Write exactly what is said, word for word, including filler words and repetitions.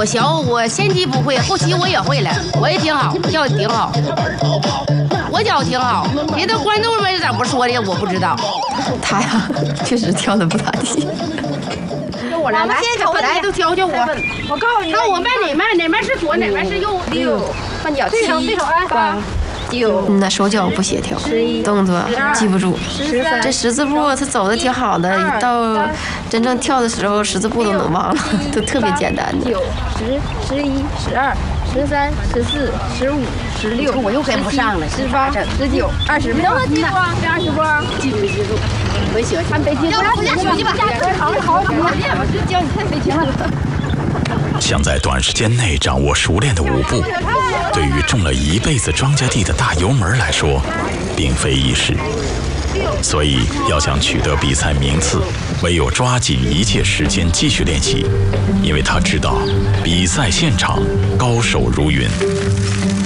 我学，我前期不会，后期我也会了，我也挺好，跳的挺好。我脚挺好，别的观众们咋不说的，我不知道。 他呀，确实跳的不咋地。 我来，来，来都教教我。 我告诉你， 看我迈哪迈，哪迈是左，哪迈是右。 六， 换脚七， 对手哎，八。 九，嗯，那手脚不协调，动作记不住。这十字步他走的挺好的，一到真正跳的时候，十字步都能忘了，都特别简单的。 九、十、十一、十二、十三、十四、十五、十六， 我又跟不上了。 十八、十九、二十，能不能记住啊？这二十步， 记住记住。回学，看北京， 要不下学去吧。好好，我练，我就教你太北京了。 想在短时间内掌握熟练的舞步，对于种了一辈子庄稼地的大油门来说，并非易事。所以，要想取得比赛名次，唯有抓紧一切时间继续练习，因为他知道，比赛现场高手如云。